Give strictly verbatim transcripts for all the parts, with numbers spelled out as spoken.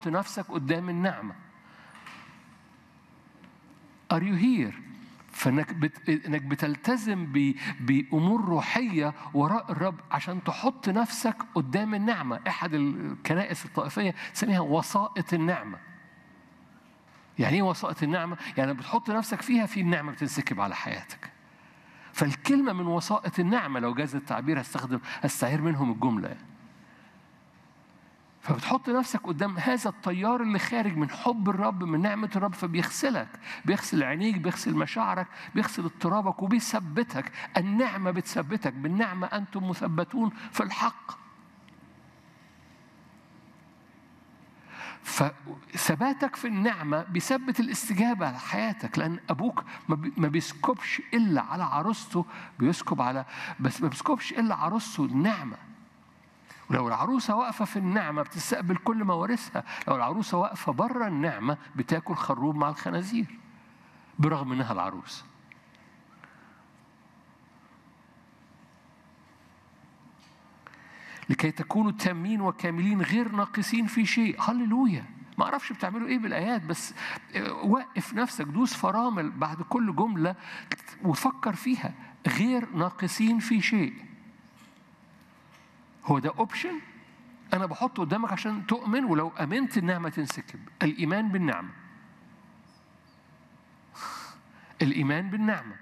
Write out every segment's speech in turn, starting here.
نفسك قدام النعمة. Are you here؟ فإنك بت... إنك بتلتزم ب... بأمور روحية وراء الرب عشان تحط نفسك قدام النعمة. أحد الكنائس الطائفية سميها وسائط النعمة. يعني إيه وسائط النعمة؟ يعني بتحط نفسك فيها في النعمة بتنسكب على حياتك. فالكلمة من وسائط النعمة، لو جاز التعبير هستخدم هستعير منهم الجملة يعني. فبتحط نفسك قدام هذا التيار اللي خارج من حب الرب، من نعمة الرب، فبيغسلك، بيغسل عينيك، بيغسل مشاعرك، بيغسل اضطرابك وبيثبتك. النعمة بتثبتك، بالنعمة أنتم مثبتون في الحق. فثباتك في النعمة بيثبت الاستجابة على حياتك، لأن أبوك ما بيسكبش إلا على عروسته، بيسكب على بس ما بيسكبش إلا عروسته النعمة. ولو العروسة واقفة في النعمة بتستقبل كل موارثها، لو العروسة واقفة بره النعمة بتاكل خروب مع الخنازير برغم إنها العروس. لكي تكونوا تامين وكاملين غير ناقصين في شيء. هللويا. ما أعرفش بتعملوا إيه بالآيات، بس وقف نفسك، دوس فرامل بعد كل جملة وفكر فيها. غير ناقصين في شيء. هو ده أوبشن أنا بحطه قدامك عشان تؤمن، ولو أمنت النعمة تنسكب. الإيمان بالنعمة. الإيمان بالنعمة.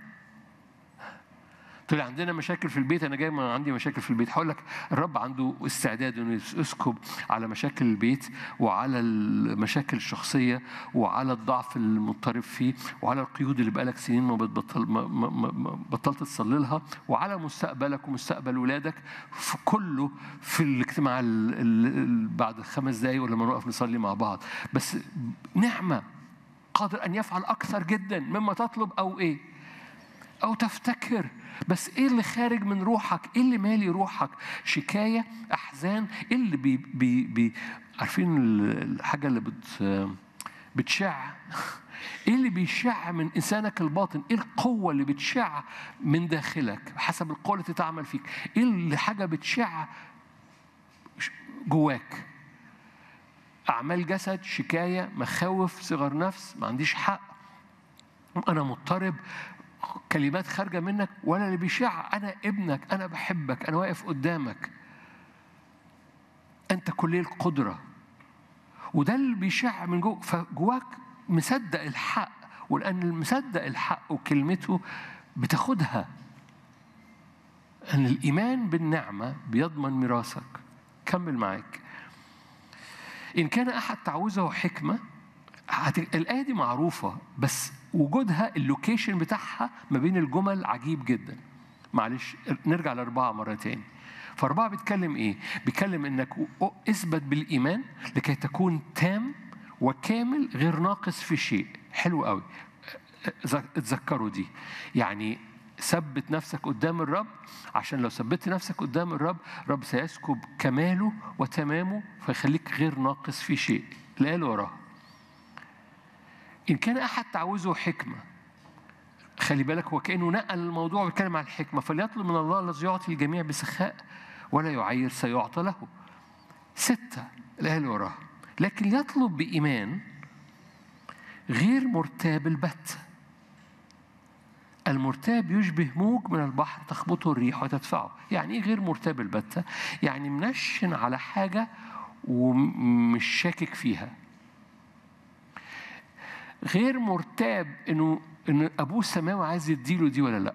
طلع عندنا مشاكل في البيت، أنا جاي ما عندي مشاكل في البيت، هقول لك الرب عنده استعداد إنه يسكب على مشاكل البيت وعلى المشاكل الشخصية وعلى الضعف المضطرب فيه وعلى القيود اللي بقالك سنين ما بتبطل ما ما ما بطلت تصلي لها وعلى مستقبلك ومستقبل ولادك. في كله في الاجتماع ال ال بعد خمس دقايق ولما نقف نصلي مع بعض. بس نعمة قادر أن يفعل أكثر جدا مما تطلب أو إيه أو تفتكر. بس إيه اللي خارج من روحك؟ إيه اللي مالي روحك؟ شكاية، أحزان، إيه اللي بي بي بي عارفين الحاجة اللي بت بتشع؟ إيه اللي بيشع من إنسانك الباطن؟ إيه القوة اللي بتشع من داخلك حسب القوة اللي تعمل فيك؟ إيه اللي حاجة بتشع جواك؟ أعمال جسد، شكاية، مخاوف، صغر نفس، ما عنديش حق، أنا مضطرب، كلمات خارجة منك. ولا اللي بيشع أنا ابنك، أنا بحبك، أنا واقف قدامك، أنت كلي القدرة. وده اللي بيشع من جوه، فجواك مصدق الحق، ولأن المصدق الحق وكلمته بتاخدها. أن الإيمان بالنعمة بيضمن ميراثك. كمل معاك. إن كان أحد تعوزه حكمة، الآية دي معروفة بس وجودها اللوكيشن بتاعها ما بين الجمل عجيب جدا. معلش نرجع لأربعة مرة تاني. فأربعة بيتكلم إيه؟ بيتكلم إنك اثبت بالإيمان لكي تكون تام وكامل غير ناقص في شيء. حلو قوي، اتذكروا دي. يعني ثبت نفسك قدام الرب، عشان لو ثبت نفسك قدام الرب رب سيسكب كماله وتمامه فيخليك غير ناقص في شيء. الآية اللي وراها إن كان أحد تعوزه حكمة، خلي بالك هو كأنه نقل الموضوع ويتكلم عن الحكمة. فليطلب من الله الذي يعطي الجميع بسخاء ولا يعير سيعطى له. ستة الآية اللي وراها لكن يطلب بإيمان غير مرتاب البت. المرتاب يشبه موج من البحر تخبطه الريح وتدفعه. يعني إيه غير مرتاب البتة؟ يعني منشن على حاجة ومش شاكك فيها. غير مرتاب إنه إن أبوه السماوي عايز يديله دي ولا لأ.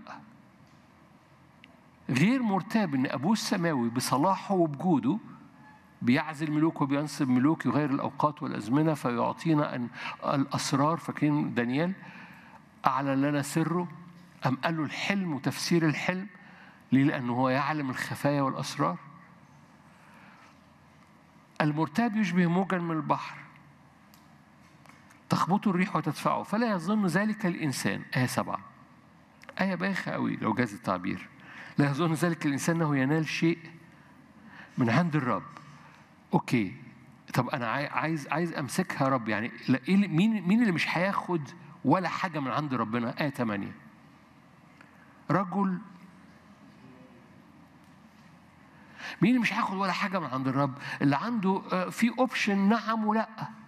غير مرتاب إن أبوه السماوي بصلاحه وبجوده بيعزل ملوك وبينصب ملوك، يغير الأوقات والأزمنة فيعطينا أن الأسرار. فاكرين دانيال أعلن لنا سره، أم قال له الحلم وتفسير الحلم. ليه؟ لأنه هو يعلم الخفايا والأسرار. المرتاب يشبه موجا من البحر تخبطه الريح وتدفعه فلا يظن ذلك الإنسان. آية سبعة، آية بايخة قوي لو جاز التعبير. لا يظن ذلك الإنسان أنه ينال شيء من عند الرب. أوكي، طب أنا عايز عايز أمسكها رب. يعني مين مين اللي مش هياخد ولا حاجة من عند ربنا؟ آية ثمانية، رجل مين اللي مش هياخد ولا حاجة من عند الرب؟ اللي عنده في اوبشن نعم ولا.